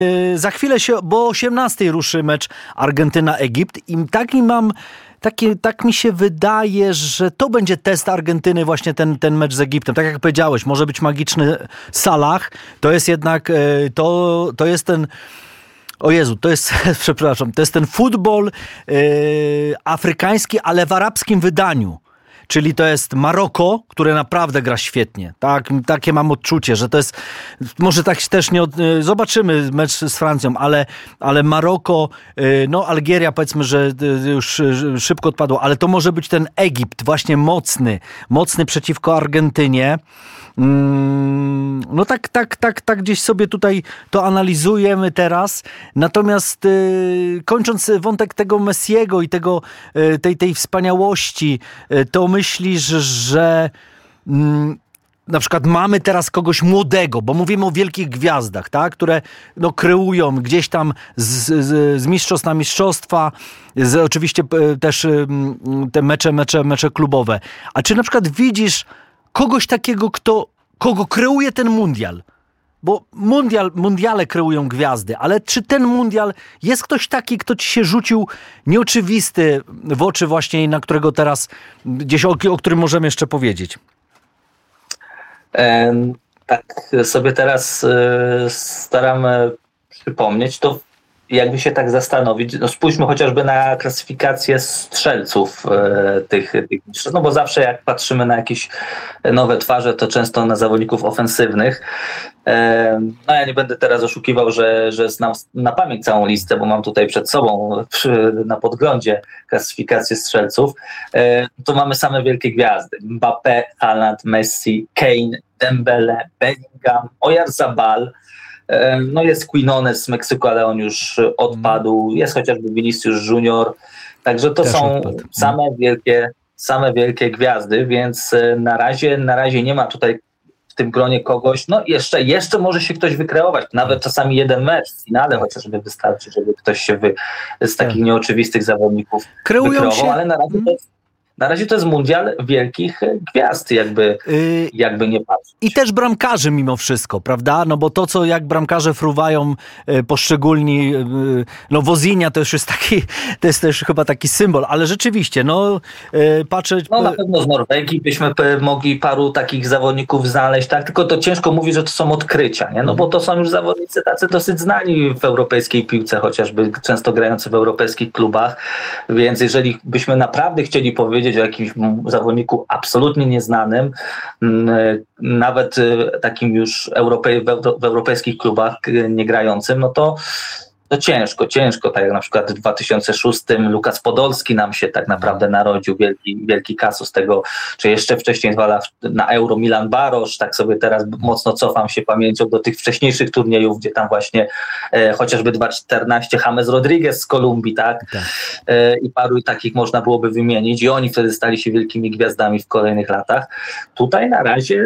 Za chwilę bo o 18 ruszy mecz Argentyna-Egipt i tak mi się wydaje, że to będzie test Argentyny, właśnie ten mecz z Egiptem. Tak jak powiedziałeś, może być magiczny Salah, to jest jednak, to jest ten, o Jezu, to jest, przepraszam, to jest ten futbol afrykański, ale w arabskim wydaniu. Czyli to jest Maroko, które naprawdę gra świetnie. Takie mam odczucie, że to jest, może tak też nie, zobaczymy mecz z Francją, ale Maroko, no Algieria powiedzmy, że już szybko odpadło, ale to może być ten Egipt właśnie mocny przeciwko Argentynie. No tak gdzieś sobie tutaj to analizujemy teraz. Natomiast kończąc wątek tego Messiego i tej wspaniałości, to myślisz, że na przykład mamy teraz kogoś młodego, bo mówimy o wielkich gwiazdach, tak, które no, kreują gdzieś tam z mistrzostw na mistrzostwa, oczywiście też te mecze klubowe. A czy na przykład widzisz kogoś takiego, kogo kreuje ten mundial? Bo mundiale kreują gwiazdy, ale czy ten mundial jest ktoś taki, kto ci się rzucił nieoczywisty w oczy właśnie, na którego teraz gdzieś o którym możemy jeszcze powiedzieć? Tak sobie teraz staram przypomnieć, to jakby się tak zastanowić, no spójrzmy chociażby na klasyfikację strzelców tych mistrzostw, no bo zawsze jak patrzymy na jakieś nowe twarze, to często na zawodników ofensywnych. No ja nie będę teraz oszukiwał, że znam na pamięć całą listę, bo mam tutaj przed sobą na podglądzie klasyfikację strzelców. To mamy same wielkie gwiazdy. Mbappé, Haaland, Messi, Kane, Dembele, Bellingham, Oyarzabal. No jest Quinones z Meksyku, ale on już odpadł. Jest chociażby Vinicius Junior. Także to też są odpadł. Same wielkie gwiazdy, więc na razie nie ma tutaj w tym gronie kogoś. No jeszcze może się ktoś wykreować. Nawet czasami jeden mecz w finale chociażby wystarczy, żeby ktoś się z takich nieoczywistych zawodników wykreował, ale na razie to jest mundial wielkich gwiazd, jakby nie patrzeć. I też bramkarzy mimo wszystko, prawda? No bo to, jak bramkarze fruwają poszczególni, no Wozinha to już jest to jest też chyba taki symbol, ale rzeczywiście, patrzeć... No na pewno z Norwegii byśmy mogli paru takich zawodników znaleźć, tak? Tylko to ciężko mówić, że to są odkrycia, nie? No bo to są już zawodnicy tacy dosyć znani w europejskiej piłce, chociażby często grający w europejskich klubach, więc jeżeli byśmy naprawdę chcieli powiedzieć o jakimś zawodniku absolutnie nieznanym, nawet takim już w europejskich klubach nie grającym, no to ciężko, tak jak na przykład w 2006 Lukas Podolski nam się tak naprawdę narodził, wielki kasus tego, czy jeszcze wcześniej 2 lata na Euro Milan Barosz, tak sobie teraz mocno cofam się pamięcią do tych wcześniejszych turniejów, gdzie tam właśnie chociażby 2014 James Rodriguez z Kolumbii, tak? I paru takich można byłoby wymienić i oni wtedy stali się wielkimi gwiazdami w kolejnych latach. Tutaj na razie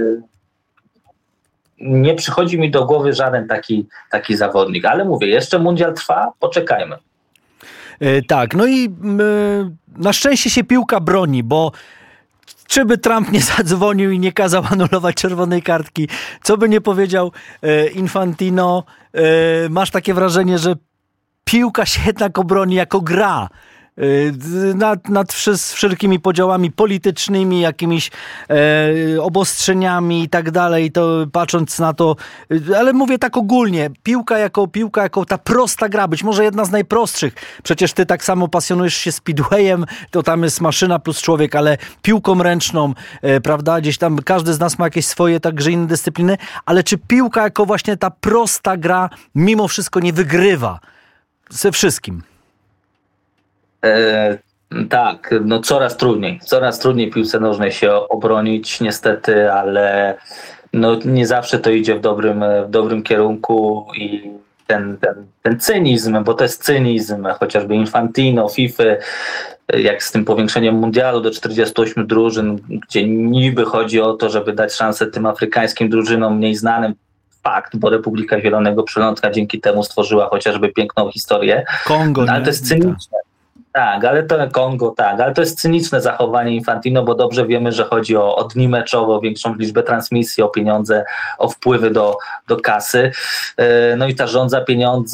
nie przychodzi mi do głowy żaden taki zawodnik, ale mówię, jeszcze mundial trwa, poczekajmy. Tak, no i na szczęście się piłka broni, bo czy by Trump nie zadzwonił i nie kazał anulować czerwonej kartki, co by nie powiedział Infantino, masz takie wrażenie, że piłka się jednak obroni jako gra. Nad wszelkimi podziałami politycznymi, jakimiś obostrzeniami i tak dalej, to patrząc na to, ale mówię tak ogólnie, piłka jako ta prosta gra, być może jedna z najprostszych. Przecież ty tak samo pasjonujesz się speedwayem, to tam jest maszyna plus człowiek, ale piłką ręczną, prawda, gdzieś tam każdy z nas ma jakieś swoje także inne dyscypliny, ale czy piłka jako właśnie ta prosta gra mimo wszystko nie wygrywa ze wszystkim? Tak, no coraz trudniej piłce nożnej się obronić niestety, ale no nie zawsze to idzie w dobrym kierunku i ten cynizm, bo to jest cynizm, chociażby Infantino, FIFA, jak z tym powiększeniem mundialu do 48 drużyn, gdzie niby chodzi o to, żeby dać szansę tym afrykańskim drużynom mniej znanym, fakt, bo Republika Zielonego Przylądka dzięki temu stworzyła chociażby piękną historię, Kongo, ale to jest cyniczne. Tak, ale to Kongo, tak, ale to jest cyniczne zachowanie Infantino, bo dobrze wiemy, że chodzi o dni meczowe, o większą liczbę transmisji, o pieniądze, o wpływy do kasy. No i ta rządza pieniądze